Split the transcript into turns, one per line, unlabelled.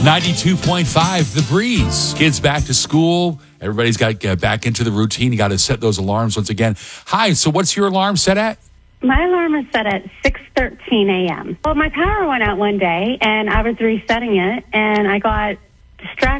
92.5, The Breeze. Kids back to school. Everybody's got to get back into the routine. You got to set those alarms once again. Hi, so what's your alarm set at?
My alarm is set at 6:13 a.m. Well, my power went out one day, and I was resetting it, and I got distracted